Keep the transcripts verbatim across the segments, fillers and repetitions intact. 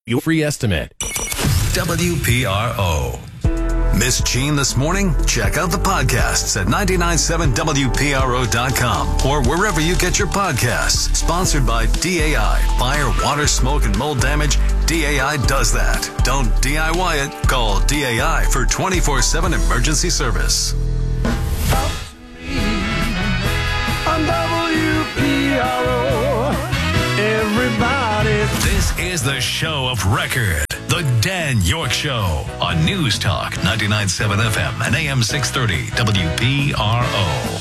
your free estimate. W P R O. Miss Jean this morning? Check out the podcasts at nine nine seven W P R O dot com or wherever you get your podcasts. Sponsored by D A I. Fire, water, smoke, and mold damage. D A I does that. Don't D I Y it. Call D A I for twenty-four seven emergency service. On W P R O, everybody. This is the show of record. The Dan York Show on News Talk ninety-nine point seven F M and A M six thirty W P R O.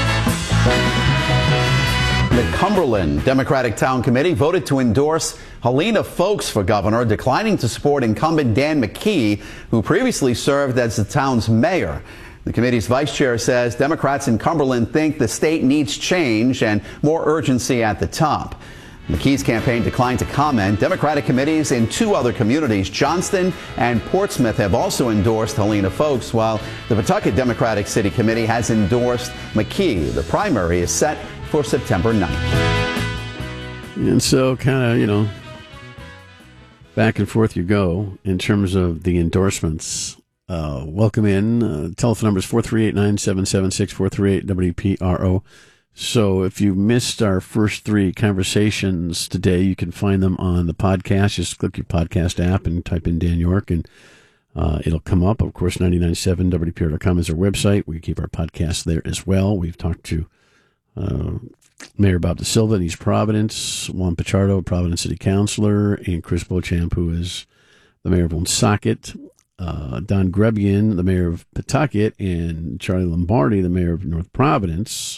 The Cumberland Democratic Town Committee voted to endorse Helena Foulkes for governor, declining to support incumbent Dan McKee, who previously served as the town's mayor. The committee's vice chair says Democrats in Cumberland think the state needs change and more urgency at the top. McKee's campaign declined to comment. Democratic committees in two other communities, Johnston and Portsmouth, have also endorsed Helena Foulkes, while the Pawtucket Democratic City Committee has endorsed McKee. The primary is set for September ninth. And so kind of, you know, back and forth you go in terms of the endorsements. Uh, welcome in. Uh, telephone number is four three eight, nine seven seven six, four three eight W P R O. So if you missed our first three conversations today, you can find them on the podcast. Just click your podcast app and type in Dan York, and uh, it'll come up. Of course, nine nine seven W P R dot com is our website. We keep our podcast there as well. We've talked to uh, Mayor Bob Da Silva in East Providence, Juan Pichardo, Providence City Councilor, and Chris Beauchamp, who is the mayor of Woonsocket, uh, Don Grebian, the mayor of Pawtucket, and Charlie Lombardi, the mayor of North Providence,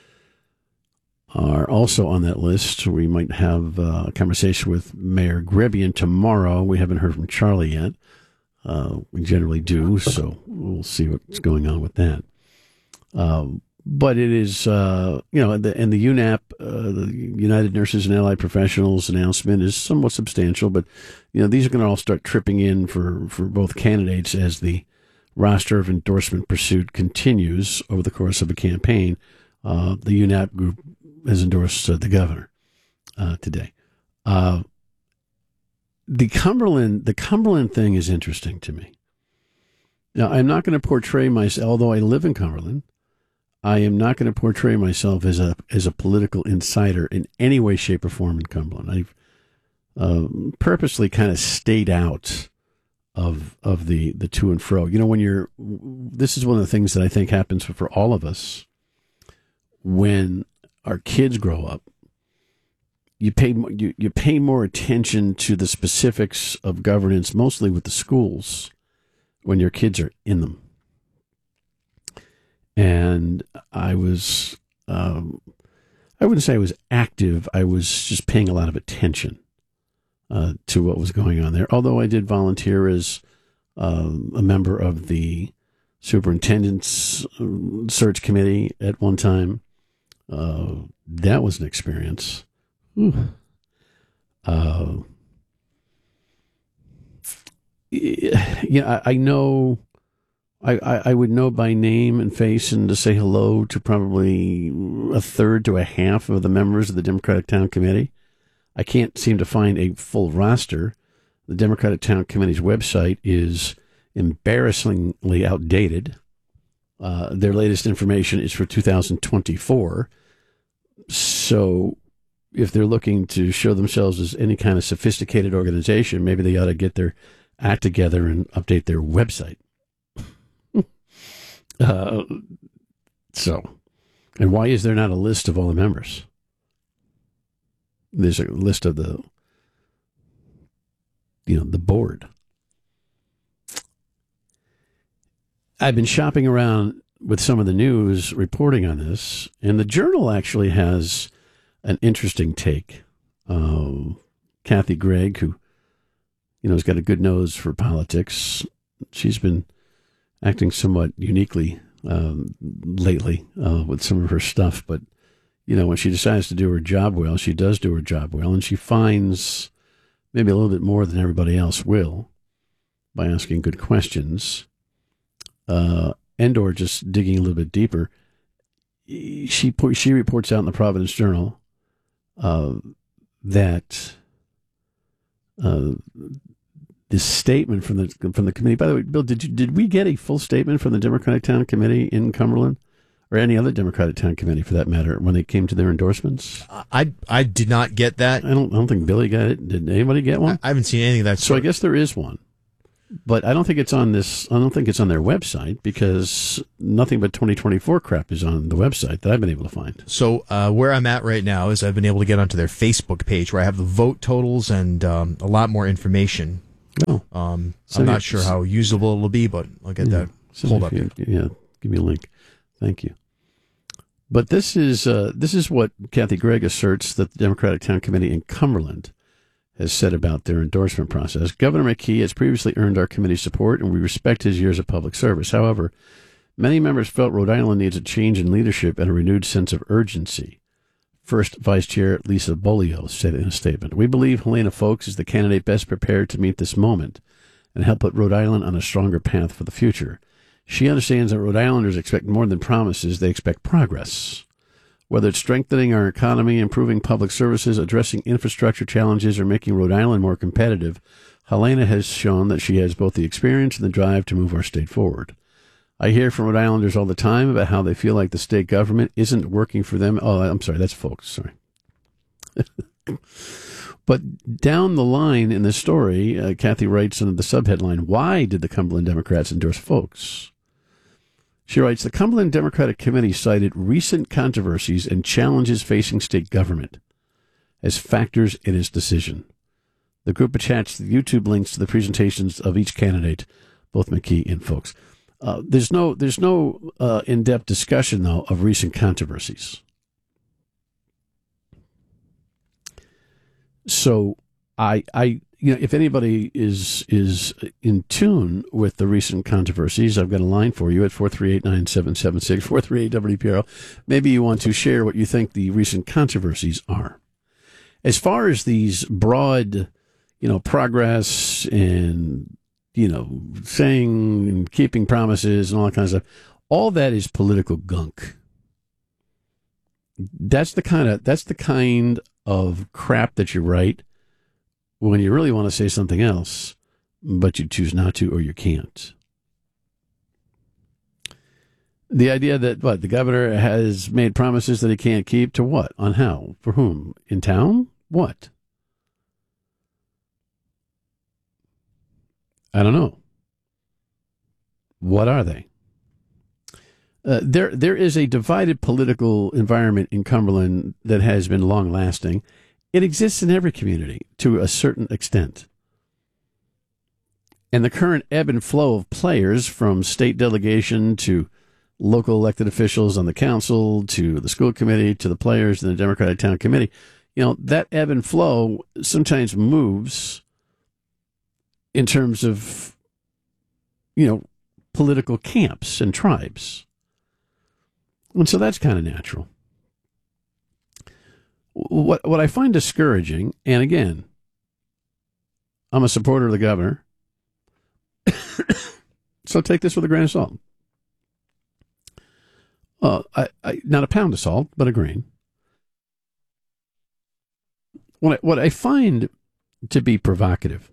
are also on that list. We might have uh, a conversation with Mayor Grebian tomorrow. We haven't heard from Charlie yet. Uh, we generally do, so we'll see what's going on with that. Uh, but it is, uh, you know, the, and the U N A P, uh, the United Nurses and Allied Professionals announcement is somewhat substantial, but, you know, these are going to all start tripping in for, for both candidates as the roster of endorsement pursuit continues over the course of a campaign. Uh, the U N A P group has endorsed uh, the governor uh, today. Uh, the Cumberland, the Cumberland thing is interesting to me. Now, I'm not going to portray myself, although I live in Cumberland, I am not going to portray myself as a as a political insider in any way, shape, or form in Cumberland. I've uh, purposely kind of stayed out of of the the to and fro. You know, when you're, this is one of the things that I think happens for all of us when our kids grow up. You pay you, you pay more attention to the specifics of governance, mostly with the schools, when your kids are in them. And I was, um, I wouldn't say I was active. I was just paying a lot of attention uh, to what was going on there. Although I did volunteer as uh, a member of the superintendent's search committee at one time. Uh, that was an experience. Ooh. Uh, yeah, I, I know, I, I, I would know by name and face and to say hello to probably a third to a half of the members of the Democratic Town Committee. I can't seem to find a full roster. The Democratic Town Committee's website is embarrassingly outdated. Uh, their latest information is for two thousand twenty-four. So if they're looking to show themselves as any kind of sophisticated organization, maybe they ought to get their act together and update their website. uh, so, and why is there not a list of all the members? There's a list of the, you know, the board. I've been shopping around with some of the news reporting on this, and the Journal actually has an interesting take. Uh, Kathy Gregg, who, you know, has got a good nose for politics, she's been acting somewhat uniquely um, lately uh, with some of her stuff, but, you know, when she decides to do her job well, she does do her job well, and she finds maybe a little bit more than everybody else will by asking good questions. Uh, and or just digging a little bit deeper. She she reports out in the Providence Journal uh, that uh, this statement from the from the committee. By the way, Bill, did you did we get a full statement from the Democratic Town Committee in Cumberland, or any other Democratic Town Committee for that matter, when they came to their endorsements? I I did not get that. I don't I don't think Billy got it. Did anybody get one? I, I haven't seen anything of that So sort. I guess there is one. But I don't think it's on this. I don't think it's on their website because nothing but twenty twenty-four crap is on the website that I've been able to find. So uh, where I'm at right now is I've been able to get onto their Facebook page where I have the vote totals and um, a lot more information. Oh, um, so I'm you- not sure how usable it'll be, but I'll get yeah, that so pulled if up you- here. Yeah, give me a link. Thank you. But this is uh, this is what Kathy Gregg asserts that the Democratic Town Committee in Cumberland has said about their endorsement process. Governor McKee has previously earned our committee's support, and we respect his years of public service. However, many members felt Rhode Island needs a change in leadership and a renewed sense of urgency. First Vice Chair Lisa Bolio said in a statement, "We believe Helena Foulkes is the candidate best prepared to meet this moment and help put Rhode Island on a stronger path for the future. She understands that Rhode Islanders expect more than promises, they expect progress. Whether it's strengthening our economy, improving public services, addressing infrastructure challenges, or making Rhode Island more competitive, Helena has shown that she has both the experience and the drive to move our state forward. I hear from Rhode Islanders all the time about how they feel like the state government isn't working for them." Oh, I'm sorry, that's Foulkes, sorry. But down the line in the story, uh, Kathy writes under the subheadline, "Why did the Cumberland Democrats endorse Foulkes?" She writes, "The Cumberland Democratic Committee cited recent controversies and challenges facing state government as factors in its decision. The group attached the YouTube links to the presentations of each candidate, both McKee and Foulkes." Uh, there's no, there's no uh, in-depth discussion, though, of recent controversies. So I, I, you know, if anybody is is in tune with the recent controversies, I've got a line for you at four three eight, nine seven seven six, four three eight W P R O. Maybe you want to share what you think the recent controversies are. As far as these broad, you know, progress and, you know, saying and keeping promises and all that kind of stuff, all that is political gunk. That's the kind of that's the kind of crap that you write when you really want to say something else, but you choose not to or you can't. The idea that, what, the governor has made promises that he can't keep, to what? On how? For whom? In town? What? I don't know. What are they? Uh, there, there is a divided political environment in Cumberland that has been long-lasting. It exists in every community to a certain extent. And the current ebb and flow of players, from state delegation to local elected officials on the council to the school committee to the players in the Democratic Town Committee, you know, that ebb and flow sometimes moves in terms of, you know, political camps and tribes. And so that's kind of natural. What what I find discouraging, and again, I'm a supporter of the governor, so take this with a grain of salt. Uh, I, I, not a pound of salt, but a grain. What I, what I find to be provocative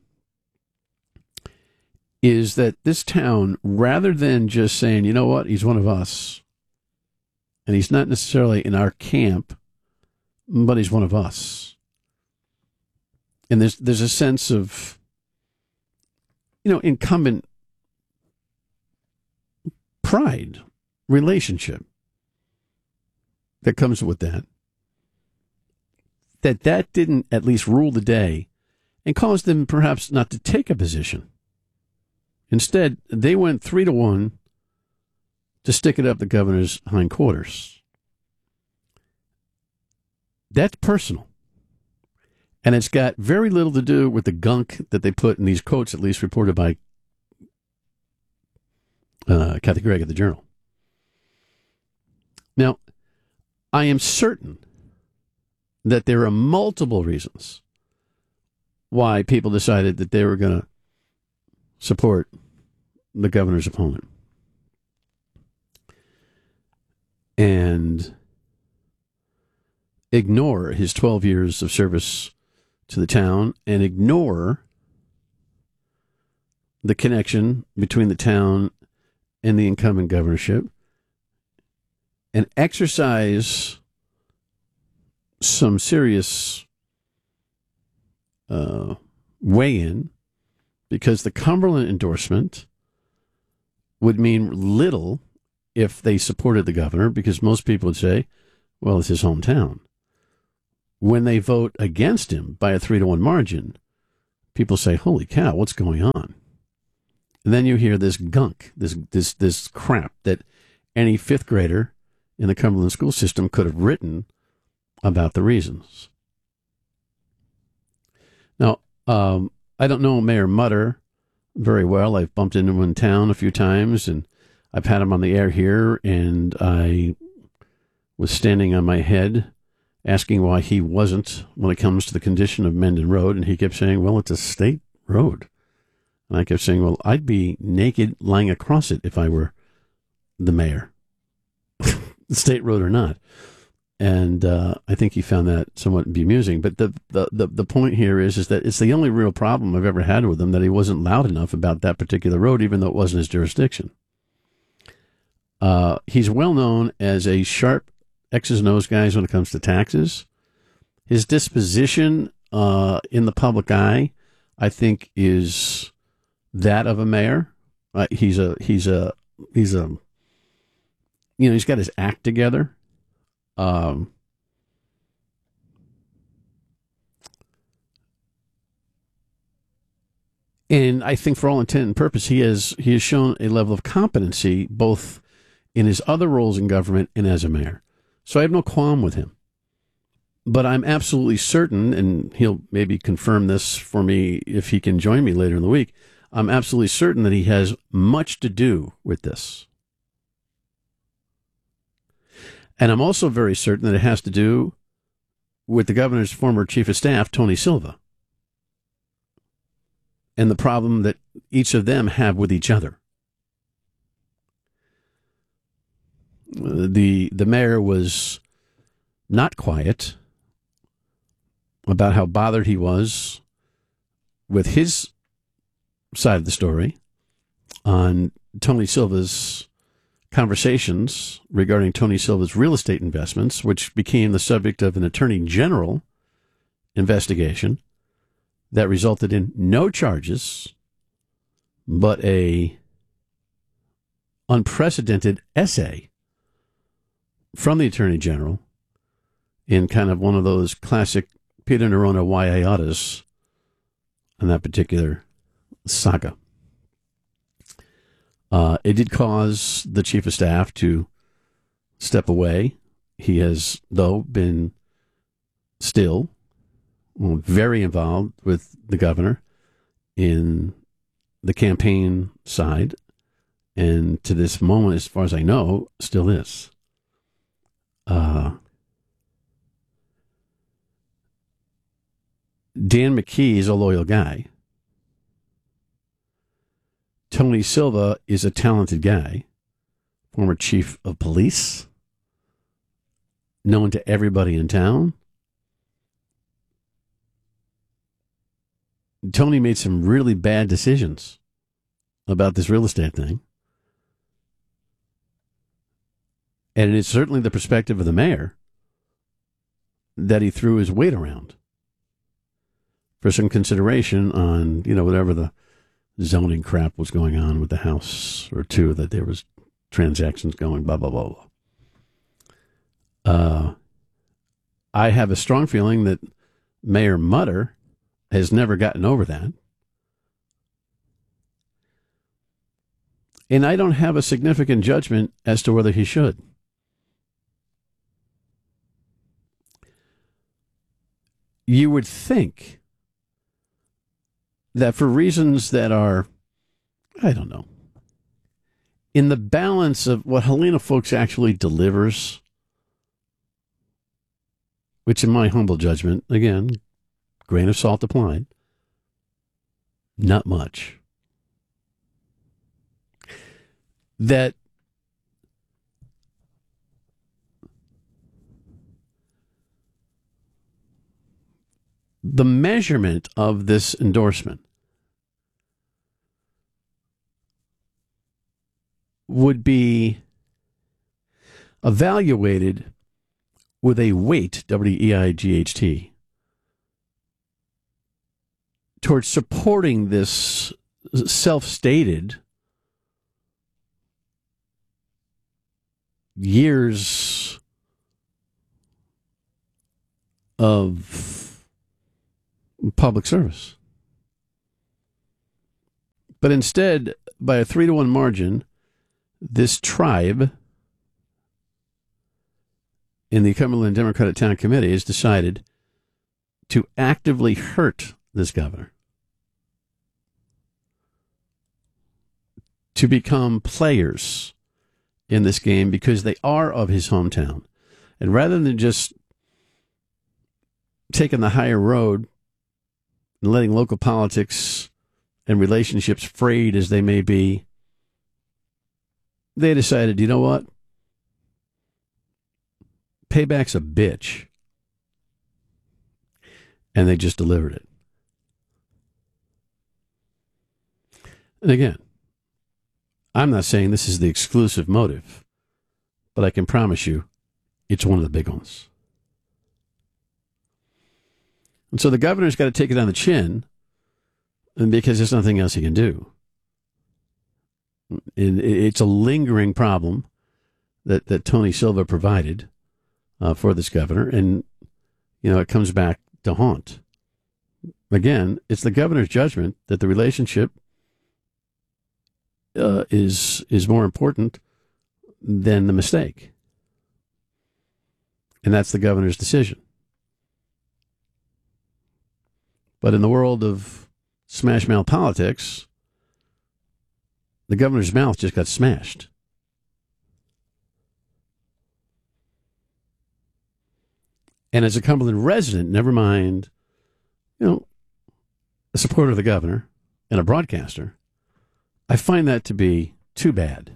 is that this town, rather than just saying, you know what, he's one of us, and he's not necessarily in our camp, but he's one of us. And there's there's a sense of, you know, incumbent pride, relationship that comes with that. That that didn't at least rule the day and caused them perhaps not to take a position. Instead, they went three to one to stick it up the governor's hindquarters. That's personal. And it's got very little to do with the gunk that they put in these quotes, at least reported by uh, Kathy Gregg at the Journal. Now, I am certain that there are multiple reasons why people decided that they were going to support the governor's opponent. And ignore his twelve years of service to the town and ignore the connection between the town and the incumbent governorship and exercise some serious uh, weigh-in, because the Cumberland endorsement would mean little if they supported the governor, because most people would say, well, it's his hometown. When they vote against him by a three to one margin, people say, holy cow, what's going on? And then you hear this gunk, this this this crap that any fifth grader in the Cumberland school system could have written about the reasons. Now, um, I don't know Mayor Mutter very well. I've bumped into him in town a few times, and I've had him on the air here, and I was standing on my head asking why he wasn't when it comes to the condition of Mendon Road, and he kept saying, well, it's a state road. And I kept saying, well, I'd be naked lying across it if I were the mayor, state road or not. And uh, I think he found that somewhat bemusing. But the, the, the, the point here is, is that it's the only real problem I've ever had with him, that he wasn't loud enough about that particular road, even though it wasn't his jurisdiction. Uh, he's well known as a sharp X's and O's guy when it comes to taxes. His disposition uh, in the public eye, I think, is that of a mayor. Uh, he's a he's a he's a you know he's got his act together. Um, and I think, for all intent and purpose, he has he has shown a level of competency both in his other roles in government and as a mayor. So I have no qualm with him. But I'm absolutely certain, and he'll maybe confirm this for me if he can join me later in the week, I'm absolutely certain that he has much to do with this. And I'm also very certain that it has to do with the governor's former chief of staff, Tony Silva, and the problem that each of them have with each other. The, the mayor was not quiet about how bothered he was with his side of the story on Tony Silva's conversations regarding Tony Silva's real estate investments, which became the subject of an attorney general investigation that resulted in no charges, but a unprecedented essay from the attorney general in kind of one of those classic Peter Nerona why I oughtas on that particular saga. Uh, it did cause the chief of staff to step away. He has, though, been still very involved with the governor in the campaign side, and to this moment, as far as I know, still is. Uh, Dan McKee is a loyal guy. Tony Silva is a talented guy, former chief of police, known to everybody in town. Tony made some really bad decisions about this real estate thing. And it's certainly the perspective of the mayor that he threw his weight around for some consideration on, you know, whatever the zoning crap was going on with the house or two, that there was transactions going, blah, blah, blah, blah. Uh, I have a strong feeling that Mayor Mutter has never gotten over that. And I don't have a significant judgment as to whether he should. You would think that for reasons that are, I don't know, in the balance of what Helena Folks actually delivers, which in my humble judgment, again, grain of salt applied, not much, that the measurement of this endorsement would be evaluated with a weight, W E I G H T, towards supporting this self-stated years of public service. But instead, by a three to one margin, this tribe in the Cumberland Democratic Town Committee has decided to actively hurt this governor, to become players in this game because they are of his hometown. And rather than just taking the higher road and letting local politics and relationships frayed as they may be, they decided, you know what? Payback's a bitch. And they just delivered it. And again, I'm not saying this is the exclusive motive, but I can promise you it's one of the big ones. And so the governor's got to take it on the chin, and because there's nothing else he can do. It's a lingering problem that, that Tony Silva provided uh, for this governor, and, you know, it comes back to haunt. Again, it's the governor's judgment that the relationship uh, is is more important than the mistake. And that's the governor's decision. But in the world of smash mouth politics, the governor's mouth just got smashed. And as a Cumberland resident, never mind, you know, a supporter of the governor and a broadcaster, I find that to be too bad.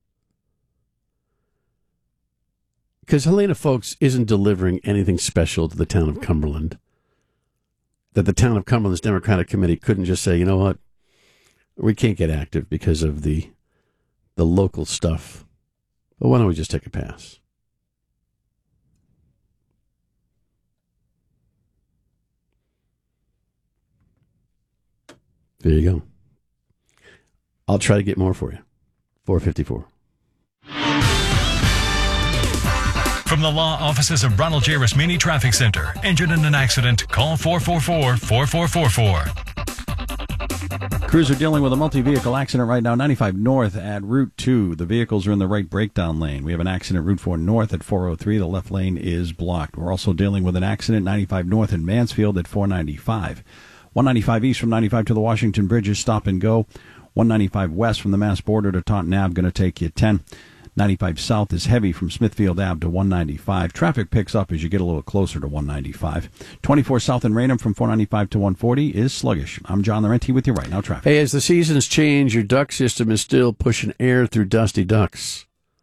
Because Helena Folks isn't delivering anything special to the town of Cumberland that the town of Cumberland's Democratic Committee couldn't just say, you know what, we can't get active because of the the local stuff. But why don't we just take a pass? There you go. I'll try to get more for you. four fifty-four. From the law offices of Ronald J. Rosmini Traffic Center. Injured in an accident? Call four four four, four four four four. Crews are dealing with a multi-vehicle accident right now, ninety-five north at Route two. The vehicles are in the right breakdown lane. We have an accident Route four north at four oh three. The left lane is blocked. We're also dealing with an accident ninety-five north in Mansfield at four ninety-five. one ninety-five east from ninety-five to the Washington Bridge is stop and go. one ninety-five west from the Mass border to Taunton Avenue going to take you ten. ninety-five south is heavy from Smithfield Avenue to one ninety-five. Traffic picks up as you get a little closer to one ninety-five. twenty-four south in Raynham from four ninety-five to one forty is sluggish. I'm John Laurenti with you right now. Traffic. Hey, as the seasons change, your duct system is still pushing air through dusty ducts.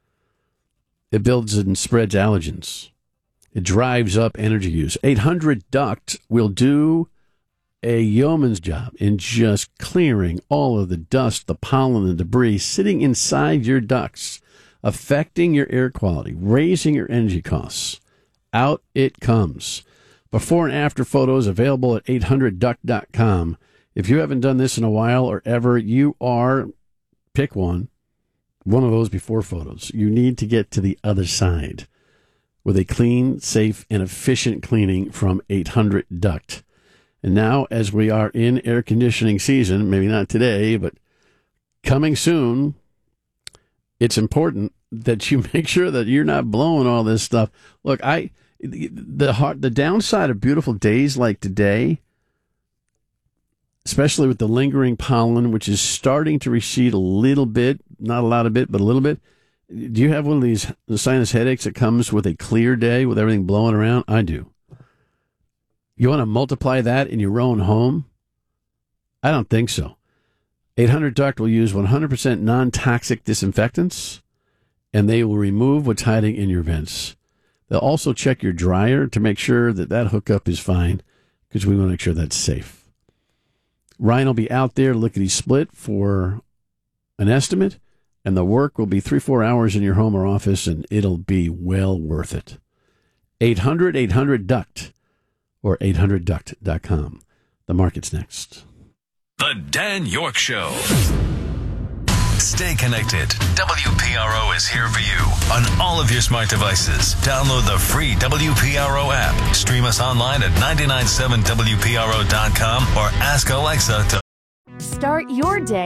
It builds and spreads allergens. It drives up energy use. eight hundred duct will do a yeoman's job in just clearing all of the dust, the pollen, and debris sitting inside your ducts, affecting your air quality, raising your energy costs. Out it comes. Before and after photos available at eight hundred duct dot com. If you haven't done this in a while or ever, you are, pick one, one of those before photos. You need to get to the other side with a clean, safe, and efficient cleaning from eight hundred duct. And now, as we are in air conditioning season, maybe not today, but coming soon, it's important that you make sure that you're not blowing all this stuff. Look, I the hard, the downside of beautiful days like today, especially with the lingering pollen, which is starting to recede a little bit, not a lot of bit, but a little bit. Do you have one of these sinus headaches that comes with a clear day with everything blowing around? I do. You want to multiply that in your own home? I don't think so. eight hundred duct will use one hundred percent non-toxic disinfectants, and they will remove what's hiding in your vents. They'll also check your dryer to make sure that that hookup is fine, because we want to make sure that's safe. Ryan will be out there lickety-split for an estimate, and the work will be three, four hours in your home or office, and it'll be well worth it. eight hundred eight hundred duct or eight hundred duct dot com. The market's next. The Dan York Show. Stay connected. W P R O is here for you on all of your smart devices. Download the free W P R O app. Stream us online at nine nine seven W P R O dot com or ask Alexa to start your day